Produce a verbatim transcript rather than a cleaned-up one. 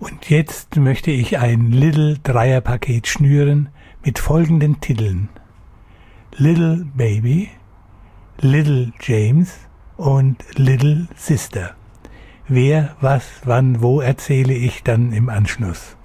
Und jetzt möchte ich ein Little Dreierpaket schnüren mit folgenden Titeln: Little Baby, Little James und Little Sister. Wer, was, wann, wo erzähle ich dann im Anschluss.